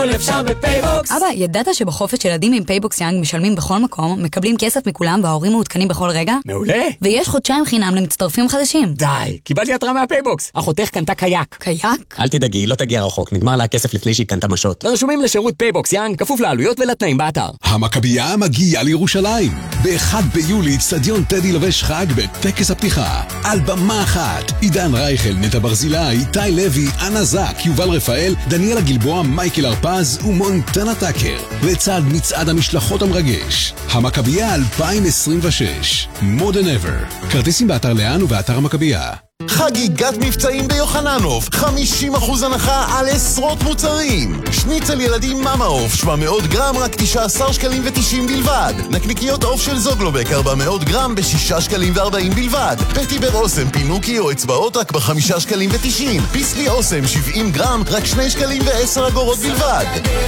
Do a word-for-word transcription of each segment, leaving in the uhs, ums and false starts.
אפשר בפייבוקס. אבא, ידעת שבחופש ילדים עם פייבוקס יאנג משלמים בכל מקום, מקבלים כסף מכולם וההורים מעודכנים בכל רגע? מעולה. ויש חודשיים חינם למצטרפים חדשים. די, קיבלתי התראה מהפייבוקס. אחותך קנתה קייק. קייק? אל תדאגי, לא תגיע רחוק, נגמר לה הכסף לפני שהיא קנתה משות. רשומים לשירות פייבוקס יאנג, כפוף לעלויות ולתנאים באתר. המכבייה מגיעה לירושלים. ב-אחד ביולי אצטדיון טדי לובש חג בטקס הפתיחה. על במה אחת, עידן רייכל, נטע ברזילי, איתי לוי, אנה זק, יובל רפאל, דניאלה גלבוע, מייקל הרפז ומונטנה טאקר. לצד מצעד המשלחות המרגש. המכבייה אלפיים עשרים ושש. More than ever. כרטיסים באתר לאן ובאתר המכבייה. חגיגת מבצעים ביוחננוף, חמישים אחוז הנחה על עשרות מוצרים. שניצל ילדים מאמה עוף שבע מאות גרם רק תשעה עשר שקלים ותשעים בלבד. נקניקיות עוף של זוגלובק ארבע מאות גרם ב-שישה שקלים וארבעים בלבד. פטיבר אוסם פינוקי או אצבעות רק ב-חמישה שקלים ותשעים. פיסלי אוסם שבעים גרם רק שני שקלים ועשר אגורות בלבד.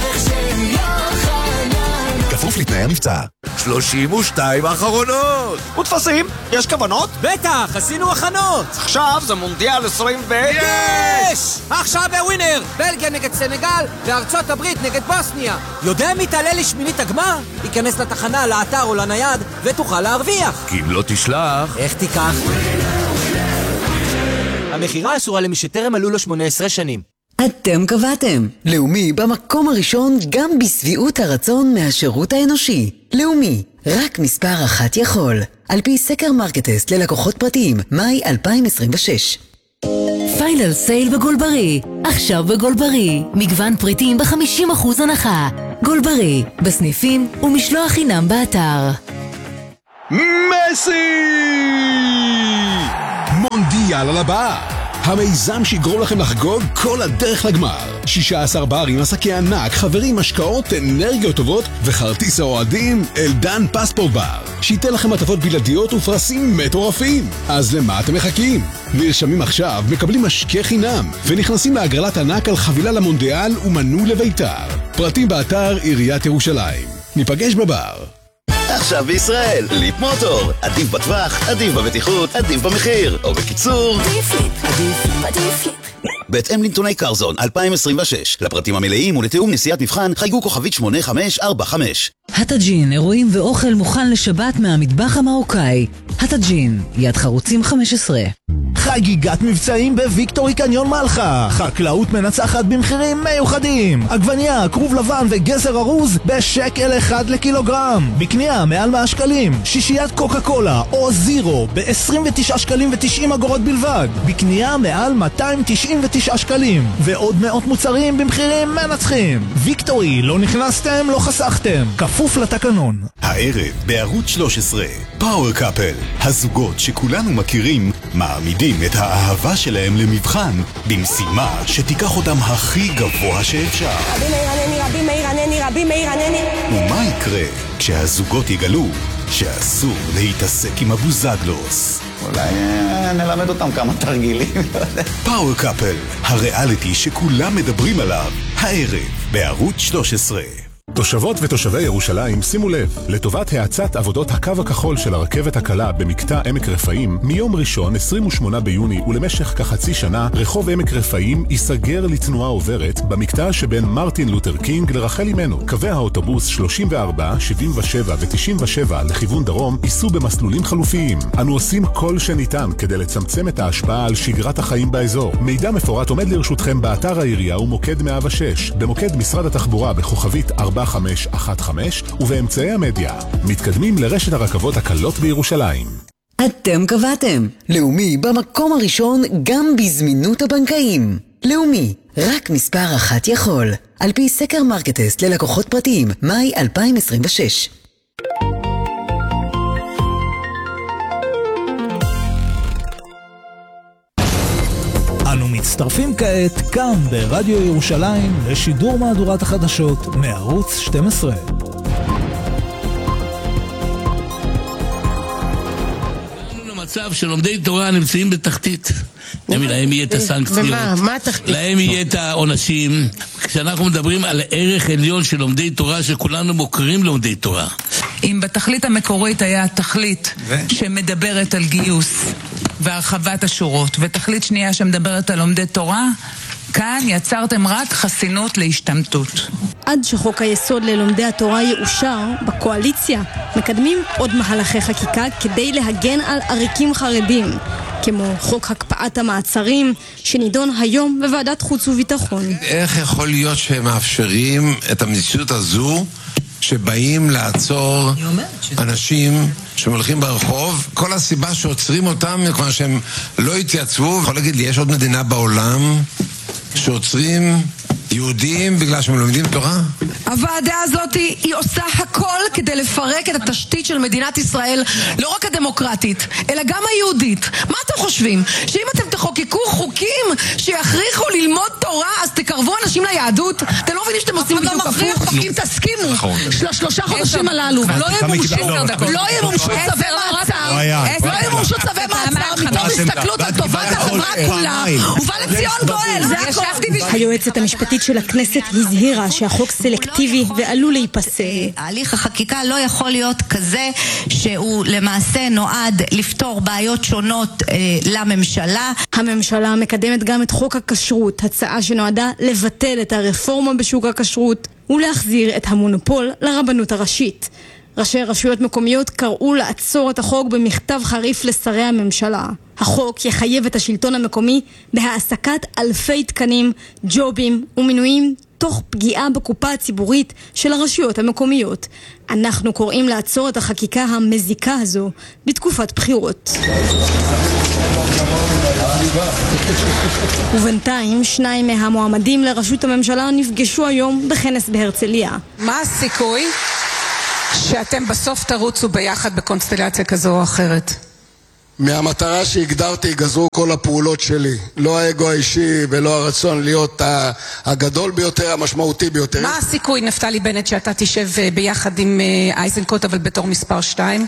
כפוף לתנאי המבצע. שלושים ושתיים האחרונות. ותפסים, יש כוונות? בטח, עשינו הכנות. עכשיו זה מונדיאל עשרים ו... יש! עכשיו בווינר, בלגיה נגד סנגל וארצות הברית נגד בוסניה. יודע מי תעלה לשמינית הגמר? ייכנס לתחנה, לאתר או לנייד ותוכל להרוויח. כי אם לא תשלח... איך תיקח? המחירה אסורה למי שטרם מלאו לו שמונה עשרה שנים. אתם קבעתם. לאומי במקום הראשון גם בסביעות הרצון מהשירות האנושי. לאומי, רק מספר אחת יכול. על פי סקר מרקטסט ללקוחות פרטיים, מאי אלפיים עשרים ושש. פיינל סייל בגולברי. עכשיו בגולברי. מגוון פריטים ב-חמישים אחוז הנחה. גולברי, בסניפים ומשלוח חינם באתר. מסי! מונדיאל על הבא. המיזם שיגרום לכם לחגוג כל הדרך לגמר. שישה עשר ברים, עסקי ענק, חברים, משקאות, אנרגיות טובות וכרטיס האוהדים אלדן פספורט בר. שייתן לכם הטבות בלעדיות ופרסים מטורפים. אז למה אתם מחכים? נרשמים עכשיו, מקבלים משקה חינם ונכנסים להגרלת ענק על חבילה למונדיאל ומנוי לביתר. פרטים באתר עיריית ירושלים. ניפגש בבר. עכשיו בישראל, ליפ מוטור. עדיף בטווח, עדיף בבטיחות, עדיף במחיר. או בקיצור, עדיף ליפ, עדיף, עדיף ליפ. בהתאם לנתוני קרזון אלפיים עשרים ושש. לפרטים המלאים ולתיאום נסיעת מבחן, חייגו כוכבית שמונה חמש ארבע חמש. הטאג'ין, אירועים ואוכל מוכן לשבת מהמטבח המרוקאי. הטאג'ין, יד חרוצים חמש עשרה. חגיגת מבצעים בוויקטורי קניון מלחה. חקלאות מנצחת במחירים מיוחדים. עגבניה, כרוב לבן וגזר ארוז בשקל אחד לקילוגרם. בקנייה מעל מאה שקלים. שישיית קוקה קולה או זירו ב-עשרים ותשעה שקלים ותשעים אגורות בלבד. בקנייה מעל מאתיים תשעים ותשעה שקלים. ועוד מאות מוצרים במחירים מנצחים. ויקטורי, לא נכנסתם, לא חסכתם. כפוף לתקנון. הערב בערוץ שלוש עשרה, פאוור קאפל. הזוגות שכולנו מכירים מעמידים את האהבה שלהם למבחן במשימה שתיקח אותם הכי גבוה שאפשר. רבי מאיר ענני, רבי מאיר ענני, רבי מאיר ענני. ומה יקרה כשהזוגות יגלו שאסור להתעסק עם הבוזגלוס? אולי נלמד אותם כמה תרגילים. פאוור קאפל, הריאליטי שכולם מדברים עליו, הערב בערוץ שלוש עשרה. תושבות ותושבי ירושלים, שימו לב, לטובת האצת עבודות הקו הכחול של הרכבת הקלה במקטע עמק רפאים, מיום ראשון עשרים ושמונה ביוני ולמשך כחצי שנה, רחוב עמק רפאים ייסגר לתנועה עוברת במקטע שבין מרטין לותר קינג לרחל אימנו. קווי האוטובוס שלושים וארבע, שבעים ושבע ו-תשעים ושבע לכיוון דרום ייסעו במסלולים חלופיים. אנו עושים כל שניתן כדי לצמצם את ההשפעה על שגרת החיים באזור. מידע מפורט עומד לרשותכם באתר העירייה ומוקד מאה ושש, במוקד משרד התחבורה בכוכבית ארבע חמש אחת חמש ובאמצעי המדיה. מתקדמים לרשת הרכבות הקלות בירושלים. אתם קבעתם. לאומי במקום הראשון גם בזמינות הבנקאים. לאומי, רק מספר אחת יכול. על פי סקר מרקטסט ללקוחות פרטיים, מאי אלפיים עשרים ושש. אנו מצטרפים כעת כאן ברדיו ירושלים לשידור מהדורת החדשות מערוץ שתים עשרה. מצב שלומדי תורה נמצאים בתחתית. להם יהיה את הסנקציות, להם יהיה את העונשים. כשאנחנו מדברים על ערך עליון של לומדי תורה, שכולנו מוכרים לומדי תורה. אם בתכלית המקורית היה תכלית שמדברת על גיוס והרחבת השורות, ותכלית שנייה שמדברת על לומדי תורה, כאן יצרתם רק חסינות להשתמטות. עד שחוק היסוד ללומדי התורה יאושר, בקואליציה מקדמים עוד מהלכי חקיקה כדי להגן על עריקים חרדים, כמו חוק הקפאת המעצרים, שנידון היום בוועדת חוץ וביטחון. איך יכול להיות שהם מאפשרים את המציאות הזו שבאים לעצור אנשים שמולכים ברחוב? כל הסיבה שעוצרים אותם כבר שהם לא התייצבו. יכול להגיד לי, יש עוד מדינה בעולם שעוצרים יהודים בגלל שהם לומדים תורה? הוועדה הזאת היא, היא עושה הכל כדי לפרק את התשתית של מדינת ישראל, לא רק הדמוקרטית, אלא גם היהודית. מה אתם חושבים? שאם אתם תחוקקו חוקים שיכריחו ללמוד תורה, אז תקרבו אנשים ליהדות? אתם לא מבינים שאתם עושים בדיוק הפוך? אם תסכימו, שלושה חודשים הללו לא ימומשו צווי מעצר, לא ימומשו צווי מעצר, מתוך הסתכלות על טובת החברה כולה, ובא לציון גואל, זה הכל. היועצת המשפטית של הכנסת הזהירה שהחוק סלקטיבי ועלול להיפסל. הליך החקיקה לא יכול להיות כזה שהוא למעשה נועד לפתור בעיות שונות אה, לממשלה. הממשלה מקדמת גם את חוק הכשרות, הצעה שנועדה לבטל את הרפורמה בשוק הכשרות ולהחזיר את המונופול לרבנות הראשית. ראשי רשויות מקומיות קראו לעצור את החוק במכתב חריף לשרי הממשלה. החוק יחייב את השלטון המקומי בהעסקת אלפי תקנים, ג'ובים ומינויים תוך פגיעה בקופה הציבורית של הרשויות המקומיות. אנחנו קוראים לעצור את החקיקה המזיקה הזו בתקופת בחירות. ובינתיים שניים מהמועמדים לראשות הממשלה נפגשו היום בכנס בהרצליה. מה הסיכוי שאתם בסוף תרוצו ביחד בקונסטלציה כזו או אחרת? מהמטרה שהגדרתי גזרו כל הפעולות שלי, לא האגו האישי ולא הרצון להיות הגדול ביותר, המשמעותי ביותר. מה הסיכוי, נפתלי בנט, שאתה תשב ביחד עם אייזנקוט אבל בתור מספר שתיים?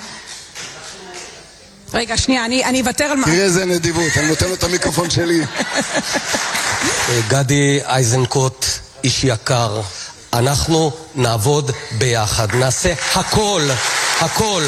רגע, שנייה, אני, אני אוותר על מה... תראה איזה נדיבות, אני נותן לו את המיקרופון שלי. גדי אייזנקוט, איש יקר, אנחנו נעבוד ביחד, נעשה הכל, הכל.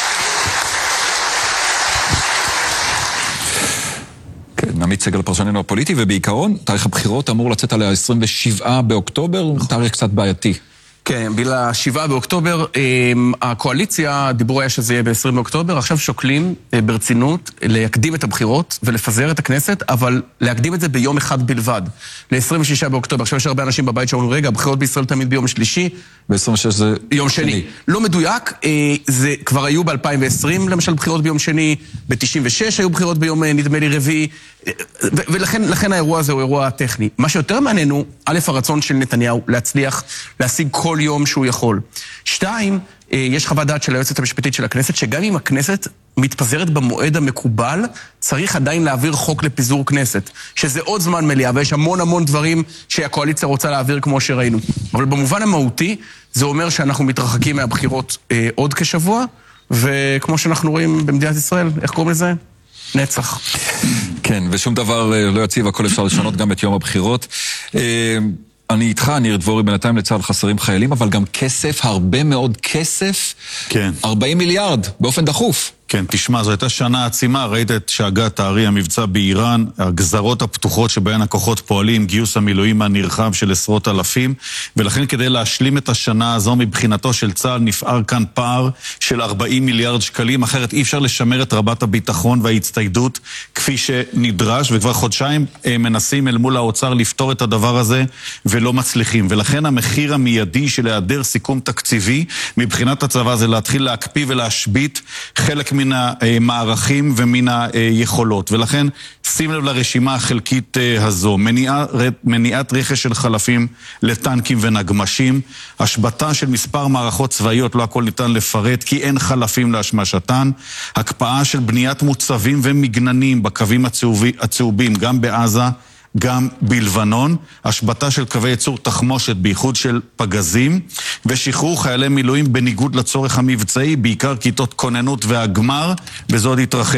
כן, עמית סגל פרשננו הפוליטי, ובעיקרון, תאריך הבחירות אמור לצאת על ה-עשרים ושבעה באוקטובר, תאריך קצת בעייתי. כן, ב-שבעה באוקטובר, הקואליציה, דיברו היה שזה יהיה ב-עשרים באוקטובר, עכשיו שוקלים ברצינות להקדים את הבחירות ולפזר את הכנסת, אבל להקדים את זה ביום אחד בלבד, ל-עשרים ושישה באוקטובר. עכשיו יש הרבה אנשים בבית שאומרים, רגע, הבחירות בישראל תמיד ביום שלישי. ב-עשרים ושש זה יום שני. לא מדויק, זה כבר היו ב-אלפיים ועשרים, למשל, בחירות ביום שני, ב-תשעים ושש היו בחירות ביום, נדמה לי, רביעי, ולכן לכן האירוע הזה הוא אירוע טכני. מה שיותר מעניין הוא, א', הרצון של נתניהו להצליח להשיג כל יום שהוא יכול. שתיים, יש חוות דעת של היועצת המשפטית של הכנסת, שגם אם הכנסת מתפזרת במועד המקובל, צריך עדיין להעביר חוק לפיזור כנסת, שזה עוד זמן מליאה, ויש המון המון דברים שהקואליציה רוצה להעביר כמו שראינו. אבל במובן המהותי, זה אומר שאנחנו מתרחקים מהבחירות אה, עוד כשבוע, וכמו שאנחנו רואים במדינת ישראל, איך קוראים לזה? נצח. כן, ושום דבר לא יציב, הכל אפשר לשנות גם את יום הבחירות. אני איתך, ניר דבורי, בינתיים לצה"ל חסרים חיילים, אבל גם כסף, הרבה מאוד כסף. כן. ארבעים מיליארד, באופן דחוף. כן, תשמע, זו הייתה שנה עצימה, ראית את שאגת הארי, המבצע באיראן, הגזרות הפתוחות שבהן הכוחות פועלים, גיוס המילואים הנרחב של עשרות אלפים, ולכן כדי להשלים את השנה הזו מבחינתו של צה"ל נפער כאן פער של ארבעים מיליארד שקלים, אחרת אי אפשר לשמר את רבת הביטחון וההצטיידות כפי שנדרש, וכבר חודשיים מנסים אל מול האוצר לפתור את הדבר הזה ולא מצליחים, ולכן המחיר המיידי של היעדר סיכום תקציבי מבחינת הצבא זה להתחיל להקפיא ולהשבית חלק מן המערכים ומן היכולות, ולכן שים לב לרשימה החלקית הזו, מניעה, מניעת רכש של חלפים לטנקים ונגמשים, השבתה של מספר מערכות צבאיות, לא הכל ניתן לפרט כי אין חלפים להשמשתן, הקפאה של בניית מוצבים ומגננים בקווים הצהובים, הצהובים גם בעזה, גם בלבנון, השבתה של קווי ייצור תחמושת בייחוד של פגזים, ושחרור חיילי מילואים בניגוד לצורך המבצעי, בעיקר כיתות כוננות והגמר, וזה עוד יתרחב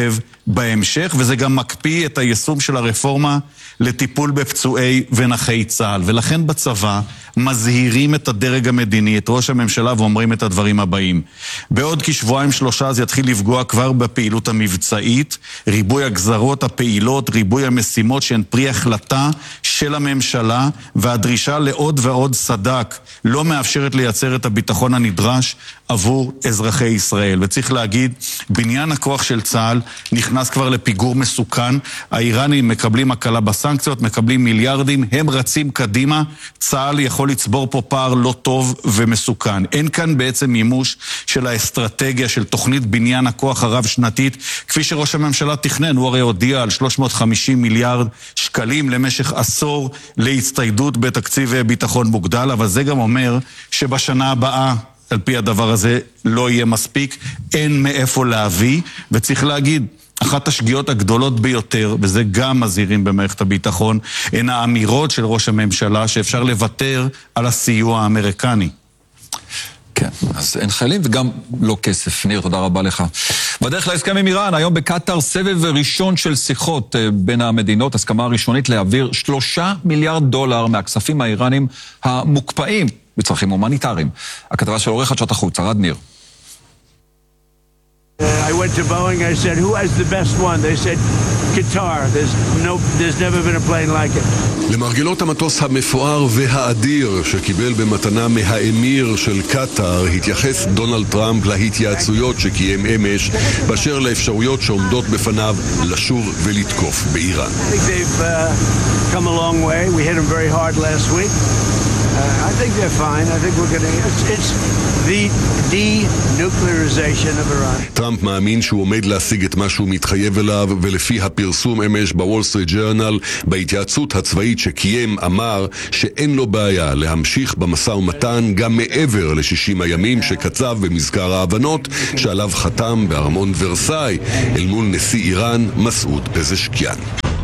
בהמשך, וזה גם מקפיא את היישום של הרפורמה לטיפול בפצועי ונכי צה"ל. ולכן בצבא מזהירים את הדרג המדיני, את ראש הממשלה, ואומרים את הדברים הבאים. בעוד כשבועיים שלושה זה יתחיל לפגוע כבר בפעילות המבצעית, ריבוי הגזרות הפעילות, ריבוי המשימות שהן פרי החלטה של הממשלה, והדרישה לעוד ועוד סדק לא מאפשרת לייצר את הביטחון הנדרש עבור אזרחי ישראל. וצריך להגיד, בניין הכוח של צה"ל נכנס כבר לפיגור מסוכן, האיראנים מקבלים הקלה בסנקציות, מקבלים מיליארדים, הם רצים קדימה, צה"ל יכול לצבור פה פער לא טוב ומסוכן. אין כאן בעצם מימוש של האסטרטגיה של תוכנית בניין הכוח הרב-שנתית, כפי שראש הממשלה תכנן, הוא הרי הודיע על שלוש מאות וחמישים מיליארד שקלים למשך עשור להצטיידות בתקציב ביטחון מוגדל, אבל זה גם אומר שבשנה הבאה על פי הדבר הזה לא יהיה מספיק, אין מאיפה להביא, וצריך להגיד, אחת השגיאות הגדולות ביותר, וזה גם מזהירים במערכת הביטחון, הן האמירות של ראש הממשלה שאפשר לוותר על הסיוע האמריקני. כן, אז אין חיילים וגם לא כסף. ניר, תודה רבה לך. בדרך להסכם עם איראן, היום בקטר סבב ראשון של שיחות בין המדינות, הסכמה הראשונית להעביר שלושה מיליארד דולר מהכספים האיראנים המוקפאים בצרכים הומניטריים. הכתבה של עורך חדשות החוץ, ערד ניר. I went to Boeing, I said, who has the best one? They said, Qatar. There's no, there's never been a plane like it. למרגלות המטוס המפואר והאדיר שקיבל במתנה מהאמיר של קטר, התייחס דונלד טראמפ להתייעצויות שקיים אמש באשר לאפשרויות שעומדות בפניו לשוב ולתקוף באיראן. I think they've uh, come a long way. We hit them very hard last week. Uh, I think they're fine. I think we're going to... It's, it's the de-nuclearization of Iran. טראמפ מאמין שהוא עומד להשיג את מה שהוא מתחייב אליו, ולפי הפרסום אמש בוול סטריט ג'ורנל, בהתייעצות הצבאית שקיים אמר שאין לו בעיה להמשיך במשא ומתן גם מעבר ל-שישים הימים שקצב במזכר ההבנות שעליו חתם בארמון ורסאי אל מול נשיא איראן מסעוד פזשקיאן.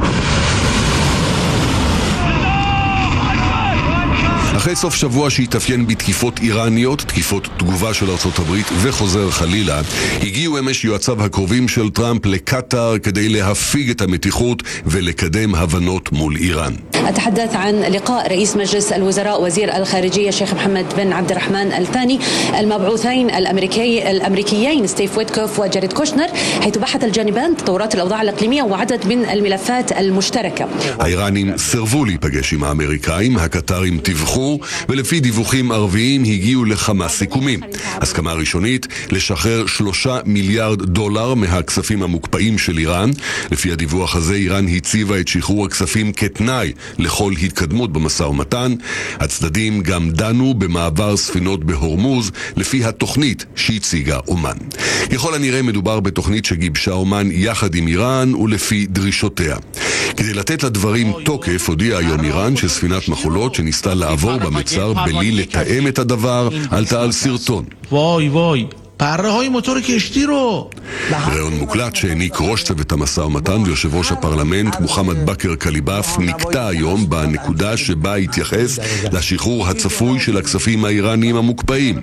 אחרי סוף שבוע שהתאפיין בתקיפות איראניות, תקיפות תגובה של ארצות הברית וחוזר חלילה, הגיעו אמש יועציו הקרובים של טראמפ לקטר כדי להפיג את המתיחות ולקדם הבנות מול איראן. أتحدث عن لقاء رئيس مجلس الوزراء وزير الخارجية الشيخ محمد بن عبد الرحمن الثاني المبعوثين الأمريكي الأمريكيين ستيف ويتكوف وجاريد كوشنر حيث بحث الجانبان تطورات الأوضاع الإقليمية وعدد من الملفات المشتركة. האיראנים סירבו להיפגש עם האמריקאים, הקטרים טיווחו, ולפי דיווחים ערביים הגיעו לכמה סיכומים. הסכמה ראשונית לשחרר שלושה מיליארד דולר מהכספים המוקפאים של איראן. לפי הדיווח הזה איראן הציבה את שחרור הכספים כתנאי לכל התקדמות במשא ומתן. הצדדים גם דנו במעבר ספינות בהורמוז לפי התוכנית שהציגה אומן. ככל הנראה מדובר בתוכנית שגיבשה אומן יחד עם איראן ולפי דרישותיה. כדי לתת לדברים תוקף הודיעה היום איראן שספינת מחולות שניסתה לעבור במצר בלי לתאם את הדבר עלתה על סרטון. וואי וואי פרהוי מוטור קשתירו. ראיון מוקלט שהעניק ראש צוות המשא ומתן ויושב ראש הפרלמנט מוחמד בכר קליבאף נקטע היום בנקודה שבה התייחס לשחרור הצפוי של הכספים האיראניים המוקפאים.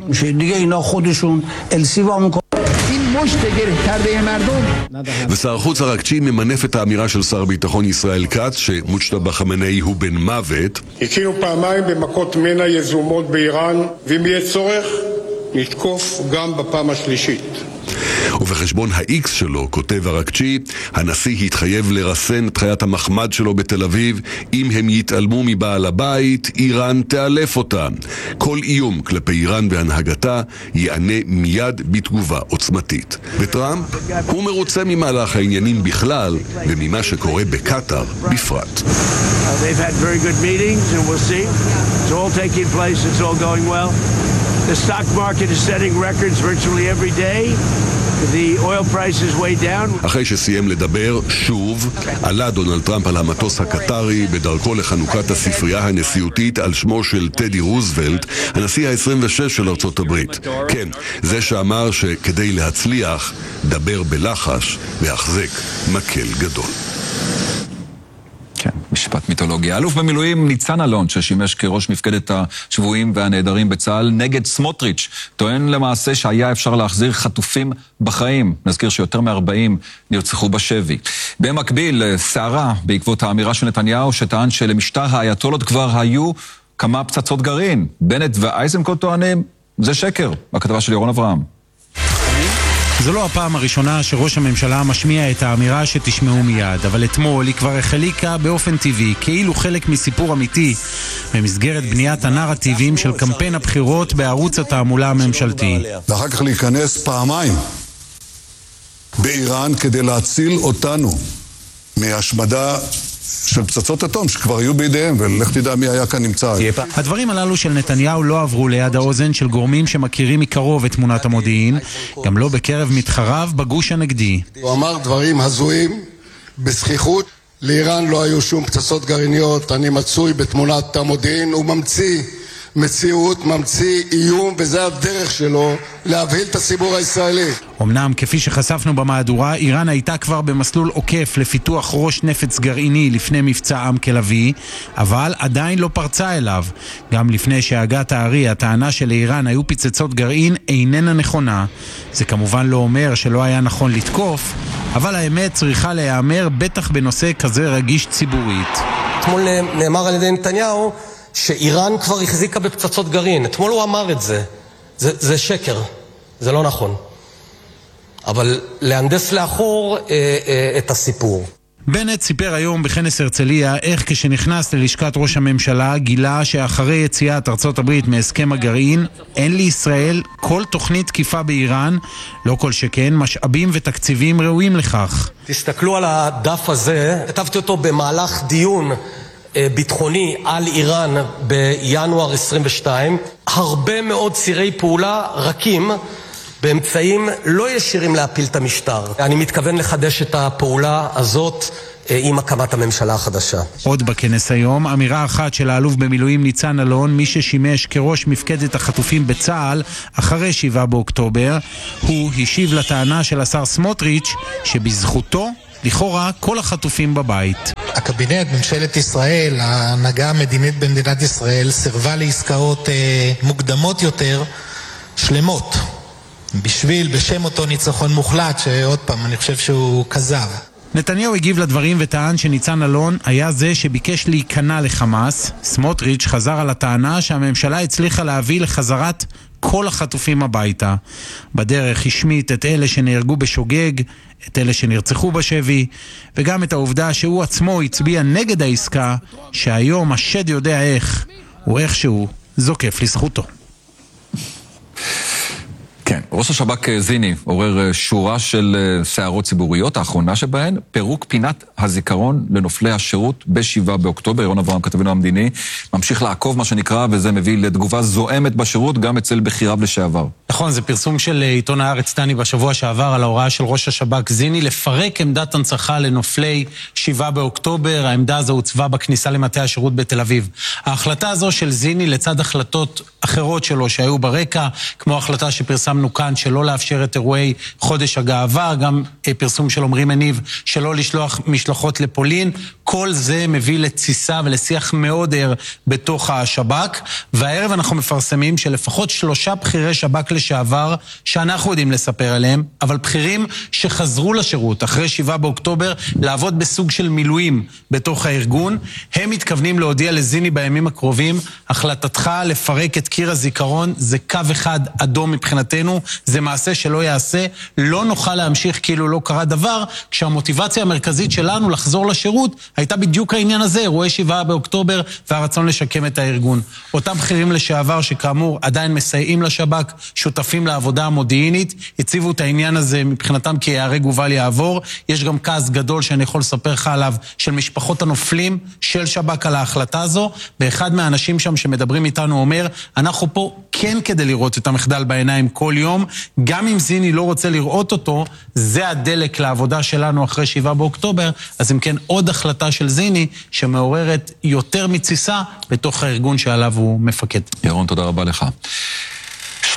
ושר החוץ הרג'י ממנף את האמירה של שר הביטחון ישראל כץ שמוצ'טבא חמינאי הוא בן מוות. הכינו פעמיים במכות מנע יזומות באיראן, ואם יהיה צורך נתקוף גם בפעם השלישית. ובחשבון ה-X שלו כותב הרג'י, הנשיא התחייב לרסן את חיית המחמד שלו בתל אביב. אם הם יתעלמו מבעל הבית, איראן תאלף אותם. כל איום כלפי איראן והנהגתה יענה מיד בתגובה עוצמתית. וטראמפ הוא מרוצה ממהלך העניינים בכלל וממה שקורה בקטר בפרט. They've had very good meetings and we'll see. It's all taking place, it's all going well. The stock market is setting records virtually every day. The oil price is way down. אחרי שסיים לדבר, שוב, עלה דונלד טראמפ על המטוס הקטרי בדרכו לחנוכת הספרייה הנשיאותית על שמו של טדי רוזוולט, הנשיא ה-עשרים ושש של ארצות הברית. כן, זה שאמר שכדי להצליח, דבר בלחש והחזק מקל גדול. כן. משפט מיתולוגי. האלוף במילואים ניצן אלון, ששימש כראש מפקדת השבויים והנעדרים בצה"ל, נגד סמוטריץ', טוען למעשה שהיה אפשר להחזיר חטופים בחיים. נזכיר שיותר מ-ארבעים נרצחו בשבי. במקביל, סערה בעקבות האמירה של נתניהו, שטען שלמשטר האייתולות כבר היו כמה פצצות גרעין. בנט ואייזנקוט טוענים, זה שקר. בכתבה של ירון אברהם. זו לא הפעם הראשונה שראש הממשלה משמיע את האמירה שתשמעו מיד, אבל אתמול היא כבר החליקה באופן טבעי, כאילו חלק מסיפור אמיתי, במסגרת בניית הנרטיבים של קמפיין הבחירות בערוץ התעמולה הממשלתי. ואחר כך להיכנס פעמיים באיראן כדי להציל אותנו מהשמדה של פצצות אטום שכבר היו בידיהם, ולך תדע מי היה כאן נמצא. הדברים הללו של נתניהו לא עברו ליד האוזן של גורמים שמכירים מקרוב את תמונת המודיעין, גם לא בקרב מתחריו בגוש הנגדי. הוא אמר דברים הזויים, בסכיחות. לאיראן לא היו שום פצצות גרעיניות, אני מצוי בתמונת המודיעין. הוא ממציא מציאות, ממציא איום, וזה הדרך שלו להבהיל את הציבור הישראלי. אמנם, כפי שחשפנו במהדורה, איראן הייתה כבר במסלול עוקף לפיתוח ראש נפץ גרעיני לפני מבצע עם כלבי, אבל עדיין לא פרצה אליו. גם לפני שהגת הארי, הטענה של איראן היו פצצות גרעין איננה נכונה. זה כמובן לא אומר שלא היה נכון לתקוף, אבל האמת צריכה להיאמר בטח בנושא כזה רגיש ציבורית. אתמול נאמר על ידי נתניהו שאיראן כבר החזיקה בפצצות גרעין. אתמול הוא אמר את זה. זה, זה שקר. זה לא נכון. אבל להנדס לאחור אה, אה, את הסיפור. בנט סיפר היום בכנס הרצליה איך כשנכנס ללשכת ראש הממשלה גילה שאחרי יציאת ארצות הברית מהסכם הגרעין אין לישראל כל תוכנית תקיפה באיראן, לא כל שכן משאבים ותקציבים ראויים לכך. תסתכלו על הדף הזה, כתבתי אותו במהלך דיון ביטחוני על איראן בינואר עשרים ושתיים. הרבה מאוד צירי פעולה רכים באמצעים לא ישירים להפיל את המשטר. אני מתכוון לחדש את הפעולה הזאת עם הקמת הממשלה החדשה. עוד בכנס היום, אמירה אחת של האלוף במילואים ניצן אלון, מי ששימש כראש מפקדת החטופים בצה"ל אחרי שבעה באוקטובר, הוא השיב לטענה של השר סמוטריץ' שבזכותו לכאורה כל החטופים בבית. הקבינט, ממשלת ישראל, ההנהגה המדינית במדינת ישראל סירבה לעסקאות אה, מוקדמות יותר, שלמות, בשביל, בשם אותו ניצחון מוחלט, שעוד פעם אני חושב שהוא כזב. נתניהו הגיב לדברים וטען שניצן אלון היה זה שביקש להיכנע לחמאס. סמוטריץ' חזר על הטענה שהממשלה הצליחה להביא לחזרת כל החטופים הביתה. בדרך השמיט את אלה שנהרגו בשוגג, את אלה שנרצחו בשבי, וגם את העובדה שהוא עצמו הצביע נגד העסקה, שהיום השד יודע איך, הוא איכשהו זוקף לזכותו. כן, ראש השב"כ זיני עורר שורה של סערות ציבוריות, האחרונה שבהן, פירוק פינת הזיכרון לנופלי השירות בשבעה באוקטובר. ירון אברהם, כתבנו המדיני, ממשיך לעקוב מה שנקרא, וזה מביא לתגובה זועמת בשירות, גם אצל בחיריו לשעבר. נכון, זה פרסום של עיתון הארץ תני בשבוע שעבר על ההוראה של ראש השב"כ זיני לפרק עמדת הנצחה לנופלי שבעה באוקטובר. העמדה הזו הוצבה בכניסה למטה השירות בתל אביב. ההחלטה הזו של זיני לצד החלטות אחרות שלו שהיו ברקע, כמו החלטה שפרסמנו כאן שלא לאפשר את אירועי חודש הגאווה, גם פרסום של עומרי מניב שלא לשלוח משלחות לפולין, כל זה מביא לתסיסה ולשיח מאוד ער בתוך השב"כ. והערב אנחנו מפרסמים שלפחות שלושה בחירי שב"כ לשעבר שאנחנו יודעים לספר עליהם, אבל בחירים שחזרו לשירות אחרי שבעה באוקטובר לעבוד בסוג של מילואים בתוך הארגון, הם מתכוונים להודיע לזיני בימים הקרובים, החלטתך לפרק את קיר הזיכרון זה קו אחד אדום מבחינתנו, זה מעשה שלא יעשה, לא נוכל להמשיך כאילו לא קרה דבר, כשהמוטיבציה המרכזית שלנו לחזור לשירות הייתה בדיוק העניין הזה, אירועי שבעה באוקטובר והרצון לשקם את הארגון. אותם בחירים לשעבר שכאמור עדיין מסייעים לשב"כ, שותפים לעבודה המודיעינית, הציבו את העניין הזה מבחינתם כיערג ובל יעבור. יש גם כעס גדול שאני יכול לספר לך עליו של משפחות הנופלים של שב"כ על ההחלטה הזו, ואחד מהאנשים שם שמדברים איתנו אומר, אנחנו פה כן כדי לראות את המחדל בעיניים כל יום, גם אם זיני לא רוצה לראות אותו, זה הדלק לעבודה שלנו אחרי שבעה באוקטובר, אז אם כן עוד החלטה של זיני שמעוררת יותר מתסיסה בתוך הארגון שעליו הוא מפקד. ירון, תודה רבה לך.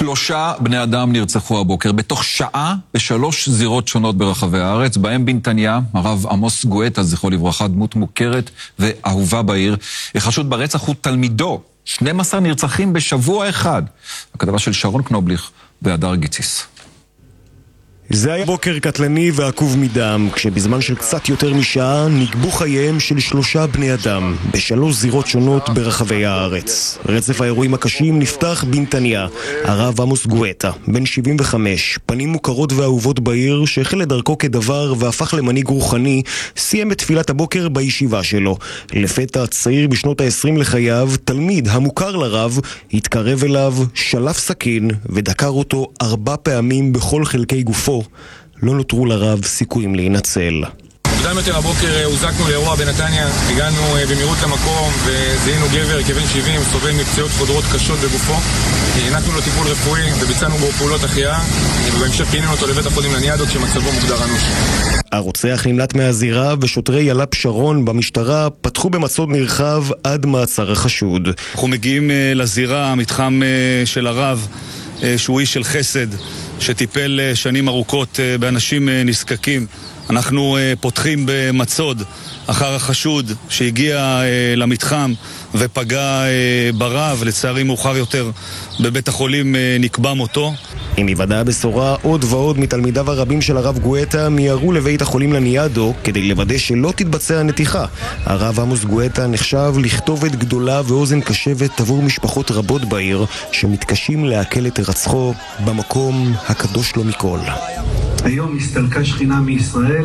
שלושה בני אדם נרצחו הבוקר בתוך שעה בשלוש זירות שונות ברחבי הארץ, בהם בנתניה, הרב עמוס גואטה, זכרו לברכה, דמות מוכרת ואהובה בעיר. החשוד ברצח הוא תלמידו, שנים עשר נרצחים בשבוע אחד. הכתבה של שרון קנובליך והדר גיציס. זה היה בוקר קטלני ועקוב מדם, כשבזמן של קצת יותר משעה נגבו חייהם של שלושה בני אדם בשלוש זירות שונות ברחבי הארץ. רצף האירועים הקשים נפתח בנתניה. הרב עמוס גואטה, בן שבעים וחמש, פנים מוכרות ואהובות בעיר, שהחל לדרכו כדבר והפך למנהיג רוחני, סיים את תפילת הבוקר בישיבה שלו. לפתע צעיר בשנות ה-עשרים לחייו, תלמיד המוכר לרב, התקרב אליו, שלף סכין ודקר אותו ארבע פעמים בכל חלקי גופו. לא נותרו לרב סיכויים להינצל. מוקדם יותר הבוקר הוזקנו לאירוע בנתניה, הגענו במהירות למקום וזיהינו גבר כבן שבעים סובל מפציעות חודרות קשות בגופו. נתנו לו טיפול רפואי וביצענו בו פעולות החייאה, ובהמשך פינינו אותו לבית החולים לניאדו כשמצבו מוגדר אנוש. הרוצח נמלט מהזירה ושותרי יל"פ שרון במשטרה פתחו במצוד נרחב עד מעצר החשוד. אנחנו מגיעים לזירה, המתחם של הרב, שהוא איש של חסד, שטיפל שנים ארוכות באנשים נזקקים. אנחנו פותחים במצוד אחר החשוד שהגיע למתחם ופגע ברב, לצערי מאוחר יותר בבית החולים נקבע מותו. עם היוודע הבשורה, עוד ועוד מתלמידיו הרבים של הרב גואטה מיהרו לבית החולים לניאדו כדי לוודא שלא תתבצע הנתיחה. הרב עמוס גואטה נחשב לכתובת גדולה ואוזן קשבת עבור משפחות רבות בעיר שמתקשים לעכל את הרצחו במקום הקדוש לו מכל. היום הסתלקה שכינה מישראל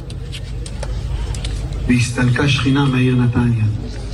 והסתלקה שכינה מהעיר נתניה.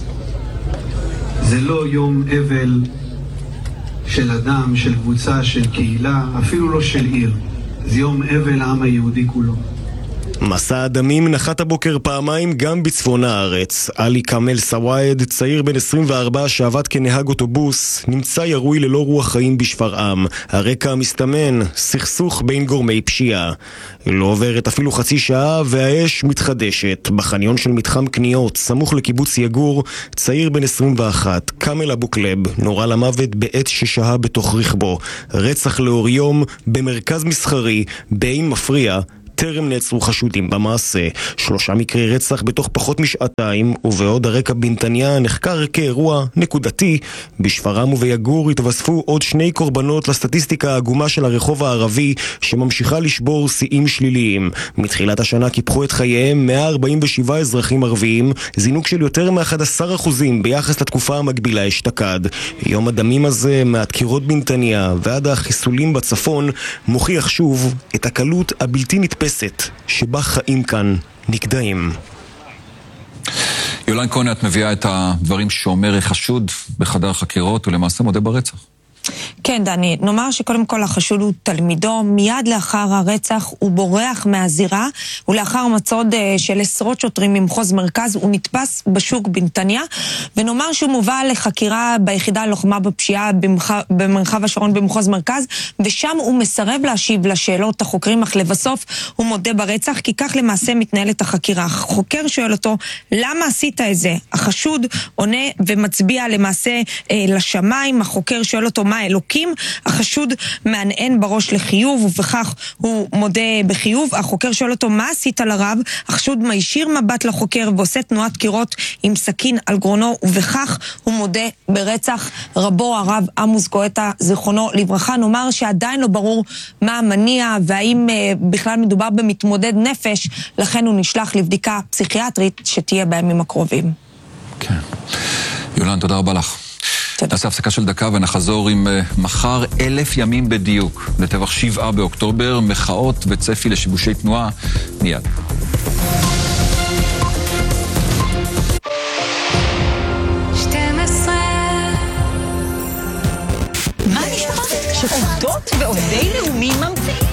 זה לא יום אבל של אדם, של קבוצה, של קהילה, אפילו לא של עיר. זה יום אבל לעם היהודי כולו. מסע הדמים נחת הבוקר פעמיים גם בצפון הארץ. עלי קמל סוואד, צעיר בן עשרים וארבע שעבד כנהג אוטובוס, נמצא ירוי ללא רוח חיים בשפרעם. הרקע המסתמן, סכסוך בין גורמי פשיעה. לא עוברת אפילו חצי שעה והאש מתחדשת. בחניון של מתחם קניות, סמוך לקיבוץ יגור, צעיר בן עשרים ואחת, קמל אבו קלב, נורה למוות בעת ששהה בתוך רכבו. רצח לאור יום במרכז מסחרי, באין מפריע, טרם נעצרו חשודים במעשה. שלושה מקרי רצח בתוך פחות משעתיים, ובעוד הרקע בנתניה נחקר כאירוע נקודתי. בשפרעם וביגור התווספו עוד שני קורבנות לסטטיסטיקה העגומה של הרחוב הערבי, שממשיכה לשבור שיאים שליליים. מתחילת השנה קיפחו את חייהם מאה ארבעים ושבעה אזרחים ערביים, זינוק של יותר מ-אחד עשר אחוזים ביחס לתקופה המקבילה אשתקד. יום הדמים הזה, מהדקירות בנתניה ועד החיסולים בצפון, מוכיח שוב את הקלות הבלתי נתפסת שבה חיים כאן נגדעים. יולן כהן, את מביאה את הדברים שאומר החשוד בחדר חקירות ולמעשה מודה ברצח. כן, דני, נאמר שקודם כל החשוד הוא תלמידו, מיד לאחר הרצח הוא בורח מהזירה, ולאחר מצוד של עשרות שוטרים ממחוז מרכז הוא נתפס בשוק בנתניה, ונאמר שהוא מובא לחקירה ביחידה ללוחמה בפשיעה במרחב השרון במחוז מרכז, ושם הוא מסרב להשיב לשאלות החוקרים, אך לבסוף הוא מודה ברצח, כי כך למעשה מתנהלת החקירה. החוקר שואל אותו, למה עשית את זה? החשוד עונה ומצביע למעשה אה, לשמיים, החוקר שואל אותו מה אלוקים, החשוד מענען בראש לחיוב, ובכך הוא מודה בחיוב. החוקר שואל אותו מה עשית לרב, החשוד מישיר מבט לחוקר ועושה תנועת קירות עם סכין על גרונו, ובכך הוא מודה ברצח רבו הרב עמוס גואטה זיכרונו לברכה. נאמר שעדיין לא ברור מה המניע והאם בכלל מדובר במתמודד נפש, לכן הוא נשלח לבדיקה פסיכיאטרית שתהיה בימים הקרובים. כן. יולן, תודה רבה לך. נעשה הפסקה של דקה ונחזור עם מחר אלף ימים בדיוק לטבח שבעה באוקטובר, מחאות וצפי לשיבושי תנועה. מיד. מה נשמע? שעובדות ועובדי לאומי ממציאים